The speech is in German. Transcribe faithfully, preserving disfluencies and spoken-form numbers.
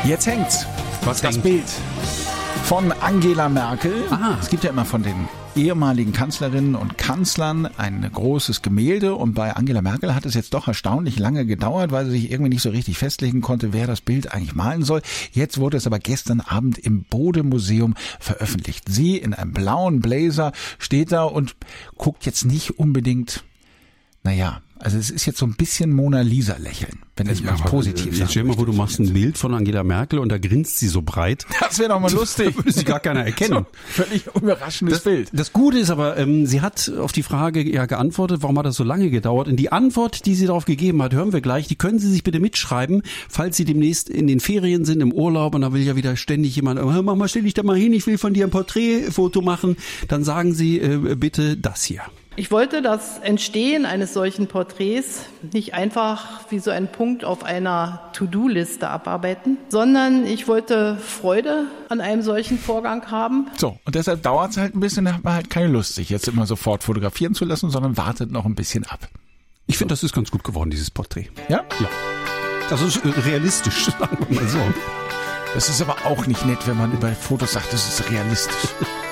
Jetzt hängt's. Was das hängt? Bild von Angela Merkel. Aha. Es gibt ja immer von den ehemaligen Kanzlerinnen und Kanzlern ein großes Gemälde und bei Angela Merkel hat es jetzt doch erstaunlich lange gedauert, weil sie sich irgendwie nicht so richtig festlegen konnte, wer das Bild eigentlich malen soll. Jetzt wurde es aber gestern Abend im Bode-Museum veröffentlicht. Sie in einem blauen Blazer steht da und guckt jetzt nicht unbedingt, naja, also es ist jetzt so ein bisschen Mona Lisa lächeln, wenn es mal positiv Jetzt stell dir mal vor, du machst ein Bild von Angela Merkel und da grinst sie so breit. Das wäre doch mal lustig. Da würde sie gar keiner erkennen. So, völlig überraschendes Das, Bild. das Gute ist aber, ähm, sie hat auf die Frage ja geantwortet, warum hat das so lange gedauert? Und die Antwort, die sie darauf gegeben hat, hören wir gleich. Die können Sie sich bitte mitschreiben, falls Sie demnächst in den Ferien sind, im Urlaub und da will ja wieder ständig jemand, oh, mach mal, stell dich da mal hin, ich will von dir ein Porträtfoto machen. Dann sagen Sie äh, bitte das hier. Ich wollte das Entstehen eines solchen Porträts nicht einfach wie so ein Punkt auf einer To-Do-Liste abarbeiten, sondern ich wollte Freude an einem solchen Vorgang haben. So, und deshalb dauert es halt ein bisschen, da hat man halt keine Lust, sich jetzt immer sofort fotografieren zu lassen, sondern wartet noch ein bisschen ab. Ich finde, das ist ganz gut geworden, dieses Porträt. Ja? Ja. Das ist äh, realistisch, sagen wir mal so. Das ist aber auch nicht nett, wenn man über Fotos sagt, das ist realistisch.